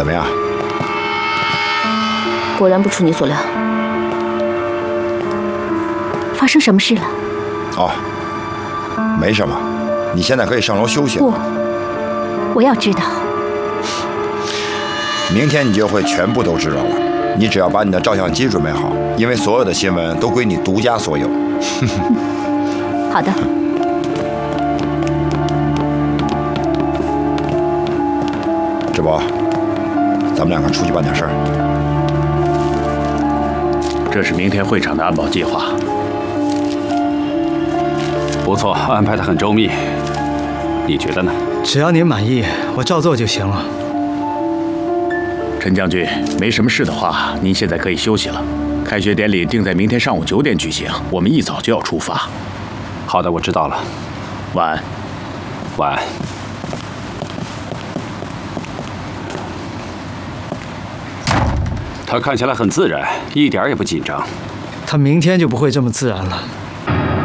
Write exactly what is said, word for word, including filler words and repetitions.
怎么样？ 果然不出你所料。发生什么事了？ 哦，没什么。你现在可以上楼休息了。 不，我要知道。 明天你就会全部都知道了。你只要把你的照相机准备好，因为所有的新闻都归你独家所有。 好的。 志博，咱们两个出去办点事儿。 这是明天会场的安保计划。 不错，安排得很周密。你觉得呢？ 只要您满意，我照做就行了。 陈将军，没什么事的话，您现在可以休息了。开学典礼定在明天上午九点举行，我们一早就要出发。 好的，我知道了。 晚安。 晚安。他看起来很自然，一点也不紧张。 他明天就不会这么自然了。